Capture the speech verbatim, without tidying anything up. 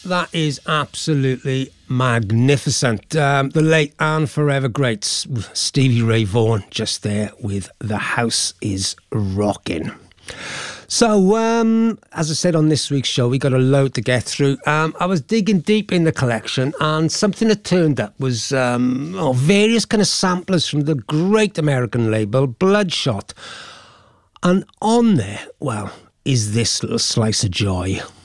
that is absolutely magnificent. Um, the late and forever great Stevie Ray Vaughan just there with The House is Rockin'. So, um, as I said on this week's show, we got a load to get through. Um, I was digging deep in the collection, and something that turned up was um, oh, various kind of samplers from the great American label Bloodshot. And on there, well, is this little slice of joy.